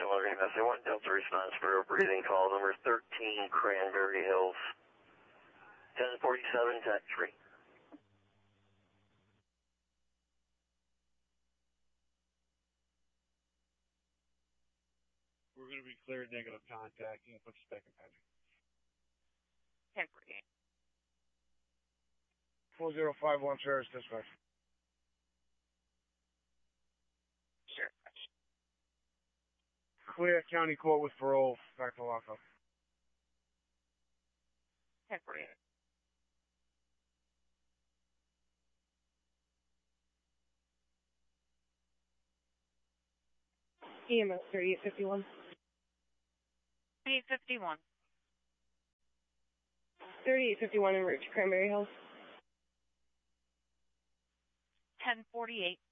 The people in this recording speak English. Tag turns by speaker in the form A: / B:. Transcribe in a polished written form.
A: 911 message. 1 Delta response for a breathing call, number 13 Cranberry Hills. 1047, tax free.
B: We're going to be cleared negative contact. You can put your back in Patrick.
C: 1048.
B: 4051 service dispatch.
C: Sure.
B: Clear county court with parole. Back to lockup.
C: 1048.
D: EMS 3851.
C: 3851.
D: 3851 en route to Cranberry Hills.
C: 1048.